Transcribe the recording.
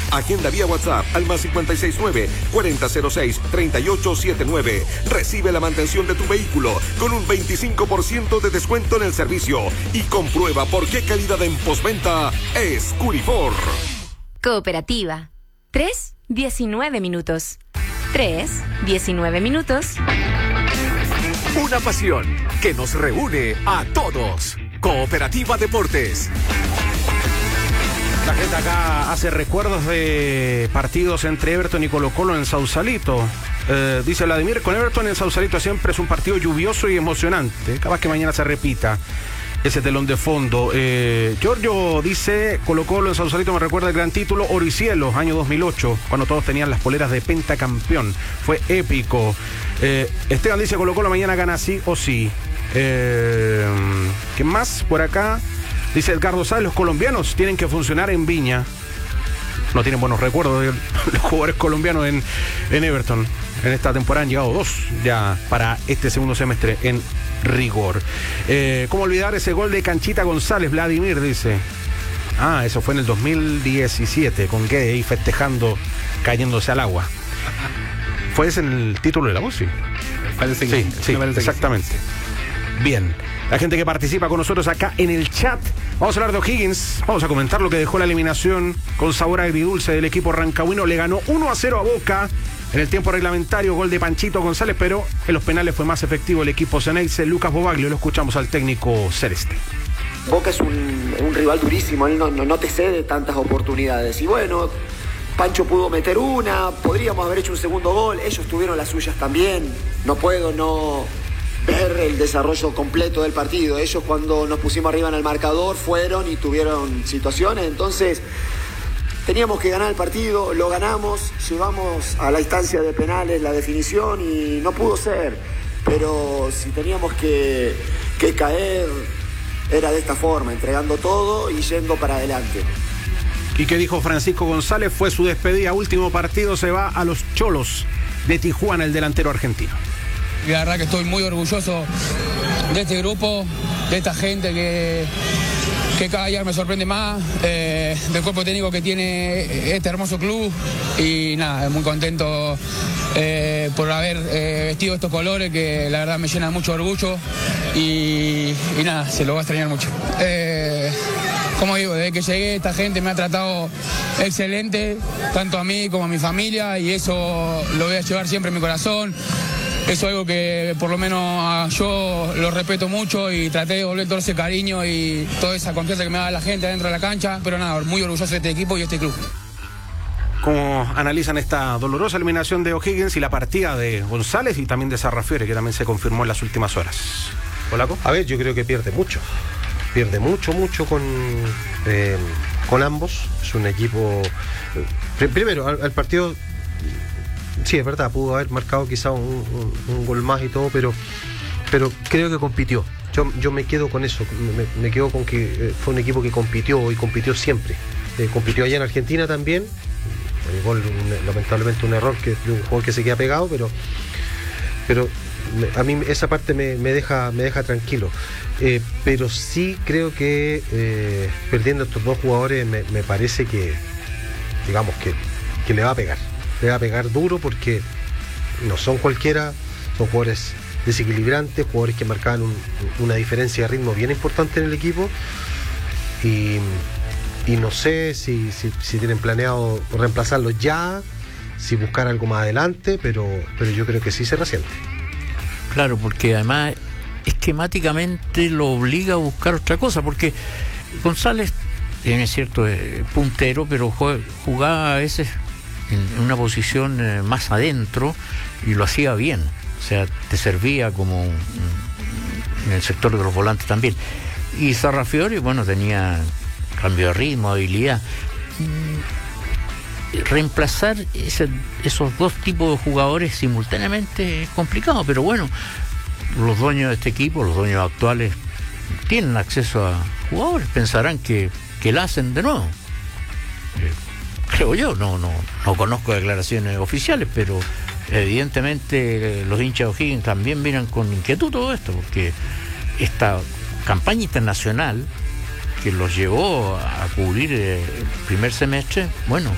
Agenda vía WhatsApp al más 569-4006-3879. Recibe la mantención de tu vehículo con un 25% de descuento en el servicio y comprueba por qué calidad en postventa es Curifor. Cooperativa. 3:19 minutos. 3:19 minutos. Una pasión que nos reúne a todos. Cooperativa Deportes. La gente acá hace recuerdos de partidos entre Everton y Colo-Colo en Sausalito. Dice Vladimir, con Everton en Sausalito siempre es un partido lluvioso y emocionante. Capaz que mañana se repita ese telón de fondo. Giorgio dice, Colo-Colo en Sausalito me recuerda el gran título Oricielo, año 2008, cuando todos tenían las poleras de pentacampeón. Fue épico. Esteban dice, Colo-Colo mañana gana sí o sí. ¿Qué más por acá? Dice Edgardo Sáez, los colombianos tienen que funcionar en Viña. No tienen buenos recuerdos de los jugadores colombianos en Everton. En esta temporada han llegado 2 ya para este segundo semestre en rigor. ¿Cómo olvidar ese gol de Canchita González? Vladimir dice. Eso fue en el 2017, con Guede ahí festejando, cayéndose al agua. ¿Fue ese en el título de la voz? Sí, parece que sí, exactamente. Sí. Bien, la gente que participa con nosotros acá en el chat. Vamos a hablar de O'Higgins, vamos a comentar lo que dejó la eliminación con sabor agridulce del equipo rancagüino. Le ganó 1-0 a Boca en el tiempo reglamentario, gol de Panchito González, pero en los penales fue más efectivo el equipo ceneice. Lucas Bobaglio, lo escuchamos al técnico celeste. Boca es un rival durísimo, él no te cede tantas oportunidades. Y bueno, Pancho pudo meter una, podríamos haber hecho un segundo gol, ellos tuvieron las suyas también. No puedo no ver el desarrollo completo del partido. Ellos cuando nos pusimos arriba en el marcador fueron y tuvieron situaciones, entonces teníamos que ganar el partido, lo ganamos, llevamos a la instancia de penales la definición y no pudo ser, pero si teníamos que caer era de esta forma, entregando todo y yendo para adelante. ¿Y qué dijo Francisco González? Fue su despedida, último partido, se va a los Cholos de Tijuana, el delantero argentino. Y la verdad que estoy muy orgulloso de este grupo, de esta gente que cada día me sorprende más, del cuerpo técnico que tiene este hermoso club y nada, muy contento por haber vestido estos colores que la verdad me llena mucho orgullo y nada, se lo va a extrañar mucho. Como digo, desde que llegué esta gente me ha tratado excelente, tanto a mí como a mi familia y eso lo voy a llevar siempre en mi corazón. Eso es algo que por lo menos yo lo respeto mucho y traté de devolver todo ese cariño y toda esa confianza que me da la gente adentro de la cancha, pero nada, muy orgulloso de este equipo y este club. ¿Cómo analizan esta dolorosa eliminación de O'Higgins y la partida de González y también de Sarrafiore, que también se confirmó en las últimas horas? ¿Polaco? A ver, yo creo que pierde mucho con ambos. Es un equipo... Primero, al partido... Sí, es verdad, pudo haber marcado quizá un gol más y todo, pero creo que compitió. Yo me quedo con eso, me quedo con que fue un equipo que compitió y compitió siempre. Compitió allá en Argentina también. El gol, lamentablemente un error de un jugador que se queda pegado, pero a mí esa parte me deja tranquilo. Pero sí creo que perdiendo estos dos jugadores me parece que, digamos, que le va a pegar. Le va a pegar duro porque no son cualquiera, son jugadores desequilibrantes, jugadores que marcaban una diferencia de ritmo bien importante en el equipo y no sé si tienen planeado reemplazarlos ya, si buscar algo más adelante, pero yo creo que sí se resiente. Claro, porque además esquemáticamente lo obliga a buscar otra cosa, porque González tiene cierto puntero, pero jugaba a veces en una posición más adentro y lo hacía bien, o sea, te servía como en el sector de los volantes también. Y Sarrafiore, bueno, tenía cambio de ritmo, habilidad. Reemplazar esos dos tipos de jugadores simultáneamente es complicado, pero bueno, los dueños de este equipo, los dueños actuales, tienen acceso a jugadores, pensarán que la hacen de nuevo. Creo yo, no conozco declaraciones oficiales, pero evidentemente los hinchas de O'Higgins también miran con inquietud todo esto, porque esta campaña internacional que los llevó a cubrir el primer semestre, bueno,